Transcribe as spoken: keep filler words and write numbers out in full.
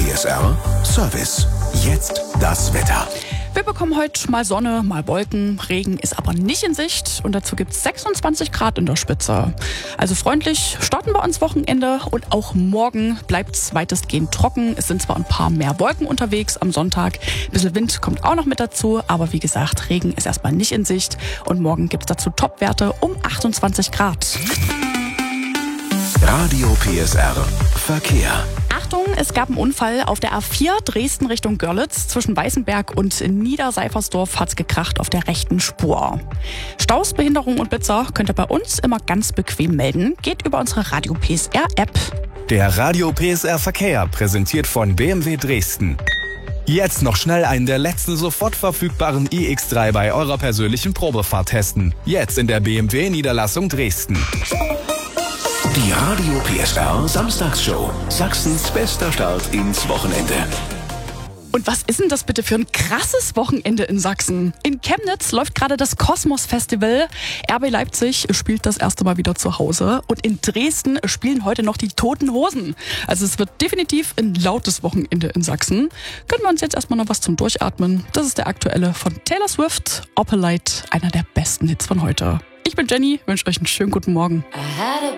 P S R Service. Jetzt das Wetter. Wir bekommen heute mal Sonne, mal Wolken. Regen ist aber nicht in Sicht und dazu gibt es sechsundzwanzig Grad in der Spitze. Also freundlich starten wir ins Wochenende und auch morgen bleibt es weitestgehend trocken. Es sind zwar ein paar mehr Wolken unterwegs am Sonntag, ein bisschen Wind kommt auch noch mit dazu, aber wie gesagt, Regen ist erstmal nicht in Sicht und morgen gibt es dazu Topwerte um achtundzwanzig Grad. Radio P S R Verkehr. Achtung, es gab einen Unfall auf der A vier Dresden Richtung Görlitz. Zwischen Weißenberg und Niederseifersdorf hat's gekracht auf der rechten Spur. Staus, Behinderung und Blitzer könnt ihr bei uns immer ganz bequem melden. Geht über unsere Radio P S R App. Der Radio P S R Verkehr präsentiert von B M W Dresden. Jetzt noch schnell einen der letzten sofort verfügbaren i X drei bei eurer persönlichen Probefahrt testen. Jetzt in der B M W Niederlassung Dresden. Die Radio P S R Samstagsshow. Sachsens bester Start ins Wochenende. Und was ist denn das bitte für ein krasses Wochenende in Sachsen? In Chemnitz läuft gerade das Kosmos Festival. R B Leipzig spielt das erste Mal wieder zu Hause. Und in Dresden spielen heute noch die Toten Hosen. Also es wird definitiv ein lautes Wochenende in Sachsen. Können wir uns jetzt erstmal noch was zum Durchatmen. Das ist der aktuelle von Taylor Swift. Opalite, einer der besten Hits von heute. Ich bin Jenny, wünsche euch einen schönen guten Morgen.